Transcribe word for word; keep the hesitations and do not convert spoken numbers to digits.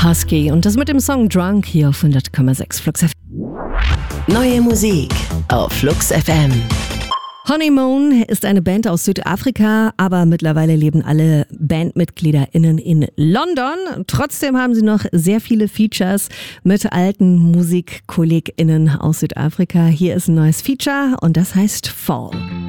Husky und das mit dem Song Drunk hier auf hundert Komma sechs Flux F M. Neue Musik auf Flux F M. Honeymoon ist eine Band aus Südafrika, aber mittlerweile leben alle BandmitgliederInnen in London. Trotzdem haben sie noch sehr viele Features mit alten MusikkollegInnen aus Südafrika. Hier ist ein neues Feature und das heißt Fall.